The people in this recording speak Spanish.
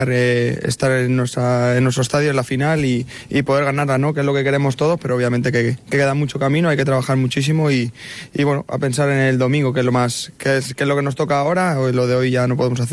estar en nuestro estadio en la final y poder ganarla, ¿no? Que es lo que queremos todos, pero obviamente que queda mucho camino, hay que trabajar muchísimo y bueno, a pensar en el domingo, que es lo que nos toca ahora, lo de hoy ya no podemos hacer.